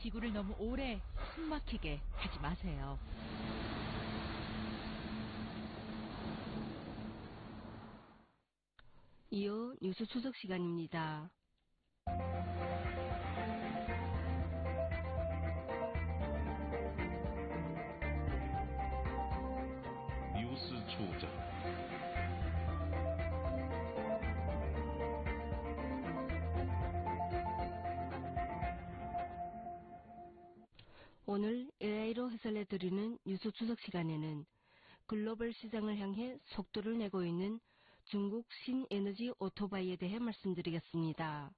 지구를 너무 오래 숨막히게 하지 마세요. 이어 뉴스 추적 시간입니다. 뉴스 추적. 오늘 AI로 해설해드리는 뉴스 추적 시간에는 글로벌 시장을 향해 속도를 내고 있는 중국 신에너지 오토바이에 대해 말씀드리겠습니다.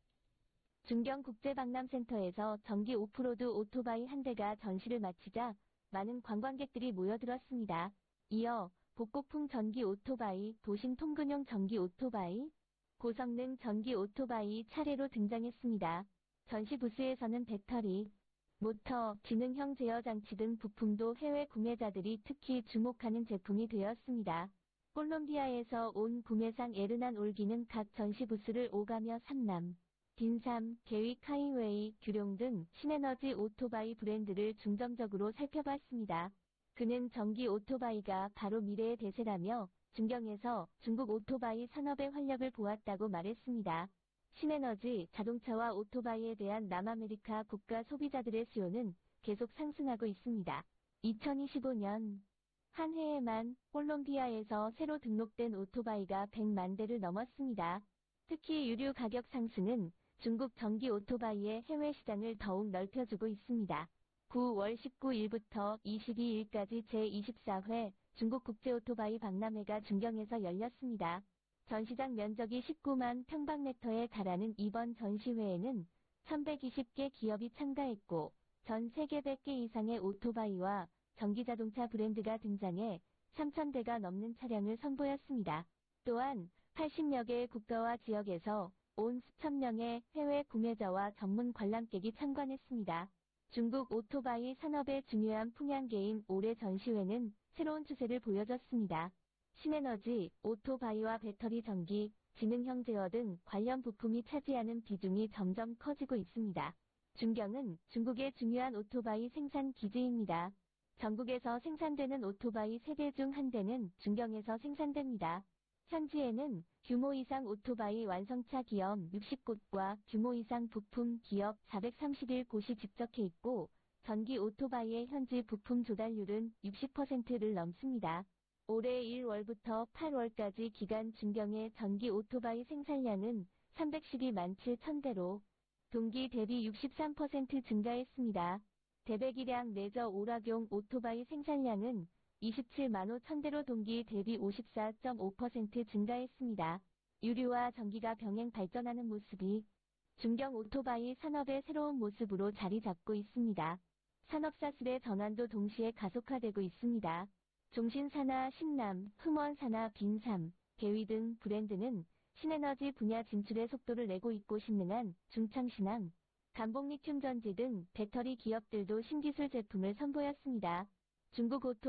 중경국제박람센터에서 전기 오프로드 오토바이 한 대가 전시를 마치자 많은 관광객들이 모여들었습니다. 이어 복고풍 전기 오토바이, 도심 통근용 전기 오토바이, 고성능 전기 오토바이 차례로 등장했습니다. 전시 부스에서는 배터리, 모터, 지능형 제어 장치 등 부품도 해외 구매자들이 특히 주목하는 제품이 되었습니다. 콜롬비아에서 온 구매상 에르난 올기는 각 전시 부스를 오가며 삼남, 빈삼, 개위 카이웨이, 규룡 등 신에너지 오토바이 브랜드를 중점적으로 살펴봤습니다. 그는 전기 오토바이가 바로 미래의 대세라며 중경에서 중국 오토바이 산업의 활력을 보았다고 말했습니다. 신에너지, 자동차와 오토바이에 대한 남아메리카 국가 소비자들의 수요는 계속 상승하고 있습니다. 2025년 한 해에만 콜롬비아에서 새로 등록된 오토바이가 100만 대를 넘었습니다. 특히 유류 가격 상승은 중국 전기 오토바이의 해외 시장을 더욱 넓혀주고 있습니다. 9월 19일부터 22일까지 제24회 중국 국제오토바이 박람회가 중경에서 열렸습니다. 전시장 면적이 19만 평방미터에 달하는 이번 전시회에는 1120개 기업이 참가했고 전 세계 100개 이상의 오토바이와 전기자동차 브랜드가 등장해 3,000대가 넘는 차량을 선보였습니다. 또한 80여 개의 국가와 지역에서 온 수천 명의 해외 구매자와 전문 관람객이 참관했습니다. 중국 오토바이 산업의 중요한 풍향계인 올해 전시회는 새로운 추세를 보여줬습니다. 신에너지, 오토바이와 배터리 전기, 지능형 제어 등 관련 부품이 차지하는 비중이 점점 커지고 있습니다. 중경은 중국의 중요한 오토바이 생산 기지입니다. 전국에서 생산되는 오토바이 3대 중 1대는 중경에서 생산됩니다. 현지에는 규모 이상 오토바이 완성차 기업 60곳과 규모 이상 부품 기업 431곳이 집적해 있고 전기 오토바이의 현지 부품 조달률은 60%를 넘습니다. 올해 1월부터 8월까지 기간 중경의 전기 오토바이 생산량은 312만 7천 대로 동기 대비 63% 증가했습니다. 대배기량 레저 오락용 오토바이 생산량은 27만 5천 대로 동기 대비 54.5% 증가했습니다. 유류와 전기가 병행 발전하는 모습이 중경 오토바이 산업의 새로운 모습으로 자리 잡고 있습니다. 산업사슬의 전환도 동시에 가속화되고 있습니다. 종신사나 신남, 흠원사나 빈삼, 개위 등 브랜드는 신에너지 분야 진출의 속도를 내고 있고 신능한 중창신항, 감봉리튬전지 등 배터리 기업들도 신기술 제품을 선보였습니다. 중국 오토